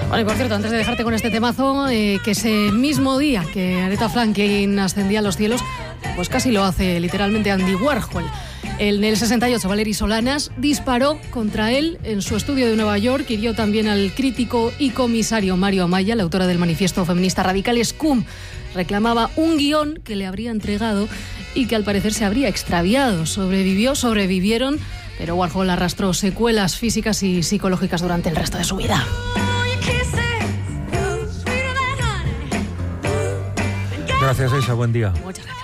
Bueno, y por cierto, antes de dejarte con este temazo, que ese mismo día que Aretha Franklin ascendía a los cielos, pues casi lo hace literalmente Andy Warhol. En el 68, Valery Solanas disparó contra él en su estudio de Nueva York, hirió también al crítico y comisario Mario Amaya, la autora del manifiesto feminista radical Scum. Reclamaba un guión que le habría entregado y que al parecer se habría extraviado. Sobrevivieron, pero Warhol arrastró secuelas físicas y psicológicas durante el resto de su vida. Gracias, Aisha. Buen día. Muchas gracias.